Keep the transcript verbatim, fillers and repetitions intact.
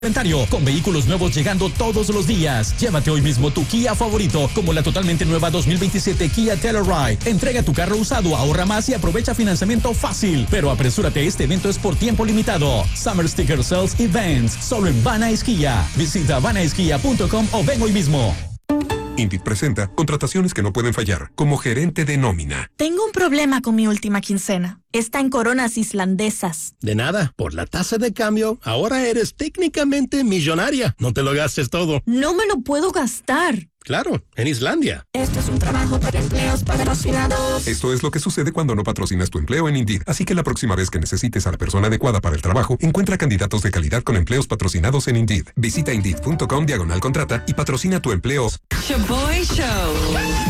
Inventario, con vehículos nuevos llegando todos los días. Llévate hoy mismo tu Kia favorito, como la totalmente nueva dos mil veintisiete Kia Telluride. Entrega tu carro usado, ahorra más y aprovecha financiamiento fácil. Pero apresúrate, este evento es por tiempo limitado. Summer Sticker Sales Events, solo en Banais Kia. Visita banais kia punto com o ven hoy mismo. Indeed presenta contrataciones que no pueden fallar, como gerente de nómina. Tengo un problema con mi última quincena. Está en coronas islandesas. De nada, por la tasa de cambio, ahora eres técnicamente millonaria. No te lo gastes todo. No me lo puedo gastar. Claro, en Islandia. Esto es un trabajo para empleos patrocinados. Esto es lo que sucede cuando no patrocinas tu empleo en Indeed. Así que la próxima vez que necesites a la persona adecuada para el trabajo, encuentra candidatos de calidad con empleos patrocinados en Indeed. Visita indeed punto com diagonal contrata y patrocina tu empleo. Shaboy Show.